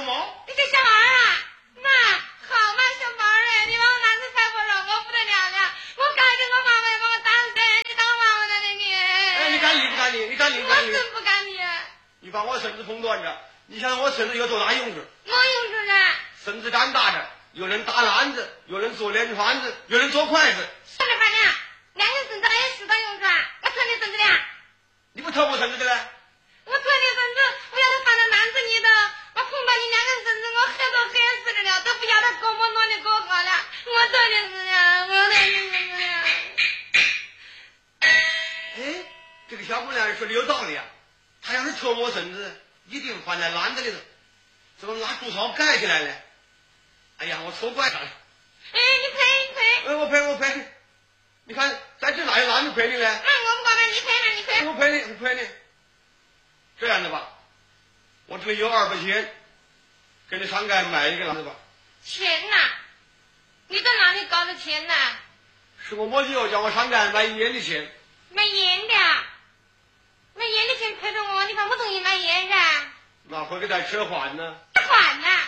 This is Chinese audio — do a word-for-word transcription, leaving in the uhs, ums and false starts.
么？ 你这小娃儿啊，妈，好嘛，小娃儿哎，你把我男子太过了，我不得了了，我赶紧我妈妈要把我打死，你当妈妈的你。 哎，你敢理不敢理？你敢理不敢理？ 我是不敢理。 你把我绳子碰断着，你想我绳子有多大用处？ 我用处呢？ 绳子干大着，有人打篮子，有人做连环子，有人做筷子。 算了吧你，两根绳子还有十大用处啊！我偷你绳子的。 你不偷我绳子的嘞？ 我偷你绳子，我要他放在篮子里头，我碰到你两根绳子，我黑都黑死了，都不要他搞我弄的搞好了，我偷你绳子呀，我偷你绳子呀。 哎，这个小姑娘说的有道理啊，她要是偷我绳子，一定放在篮子里头，怎么拿竹草盖起来了？哎呀，我错怪她了。 哎，你赔你赔。 哎，我赔我赔。你看，在这哪有篮子赔你呢？ 那我不管了，你赔了你赔。 我赔你，我赔你。这样的吧，我这里有二百钱，给你上街买一个篮子吧。 钱呐、啊？你在哪里搞的钱呐、啊？ 是我母舅叫我上街买烟的钱。 买烟的啊？买烟的钱赔给我，你怕不同意买烟噻？ 那会给他车还呢？ 还呐？